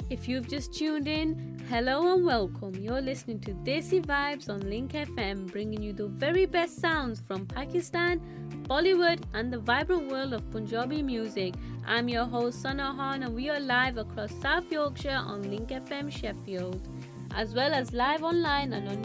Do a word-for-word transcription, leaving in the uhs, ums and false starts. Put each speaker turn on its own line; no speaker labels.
If you've just tuned in, hello and welcome. You're listening to Desi Vibes on Link F M, bringing you the very best sounds from Pakistan, Bollywood, and the vibrant world of Punjabi music. I'm your host, Sana Khan, and we are live across South Yorkshire on Link F M Sheffield, as well as live online and on